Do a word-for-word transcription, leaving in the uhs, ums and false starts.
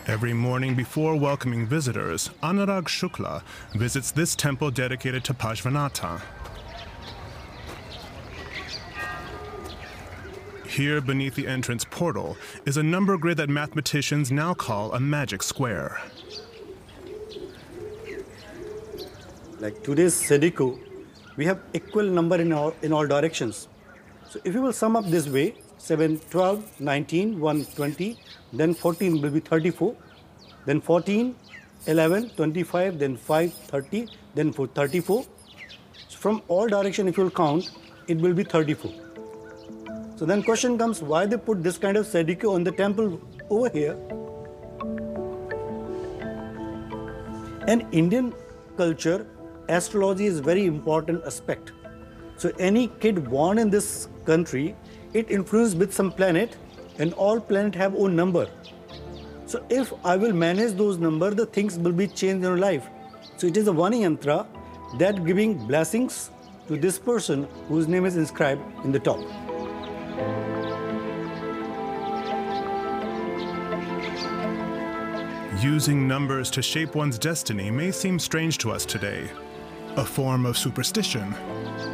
Every morning before welcoming visitors, Anurag Shukla visits this temple dedicated to Pashvanatha. Here, beneath the entrance portal, is a number grid that mathematicians now call a magic square. Like today's Sudoku, we have equal number in all, in all directions. So if you will sum up this way, seven, twelve, nineteen, one, twenty, then fourteen will be thirty-four, then fourteen, eleven, twenty-five, then five, thirty, then four, thirty-four. So from all direction, if you will count, it will be thirty-four. So then question comes, why they put this kind of Sudoku on the temple over here? In Indian culture, astrology is very important aspect. So any kid born in this country, it influenced with some planet, and all planets have own number. So if I will manage those numbers, the things will be changed in your life. So it is a Vani Yantra that giving blessings to this person whose name is inscribed in the top. Using numbers to shape one's destiny may seem strange to us today, a form of superstition.